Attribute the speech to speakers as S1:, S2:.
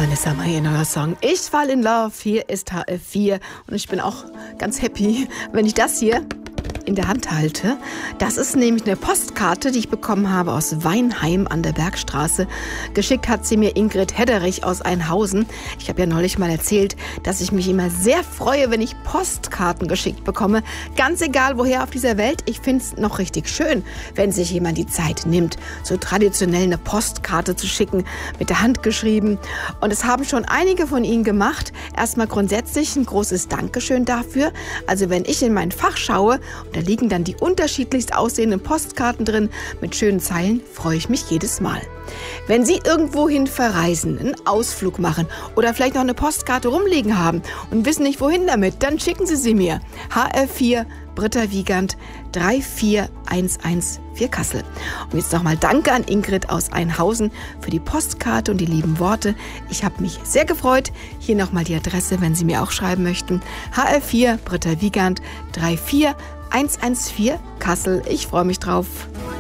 S1: Vanessa Mai, ein neuer Song. Ich fall in love. Hier ist HR4 und ich bin auch ganz happy, wenn ich das hier in der Hand halte. Das ist nämlich eine Postkarte, die ich bekommen habe aus Weinheim an der Bergstraße. Geschickt hat sie mir Ingrid Hedderich aus Einhausen. Ich habe ja neulich mal erzählt, dass ich mich immer sehr freue, wenn ich Postkarten geschickt bekomme. Ganz egal, woher auf dieser Welt. Ich finde es noch richtig schön, wenn sich jemand die Zeit nimmt, so traditionell eine Postkarte zu schicken, mit der Hand geschrieben. Und es haben schon einige von Ihnen gemacht. Erstmal grundsätzlich ein großes Dankeschön dafür. Also wenn ich in mein Fach schaue, da liegen dann die unterschiedlichst aussehenden Postkarten drin mit schönen Zeilen, freue ich mich jedes Mal. Wenn Sie irgendwohin verreisen, einen Ausflug machen oder vielleicht noch eine Postkarte rumliegen haben und wissen nicht, wohin damit, dann schicken Sie sie mir. HR4 Britta Wiegand 34114 Kassel. Und jetzt nochmal Danke an Ingrid aus Einhausen für die Postkarte und die lieben Worte. Ich habe mich sehr gefreut. Hier nochmal die Adresse, wenn Sie mir auch schreiben möchten. HR4 Britta Wiegand 34114 Kassel. Ich freue mich drauf.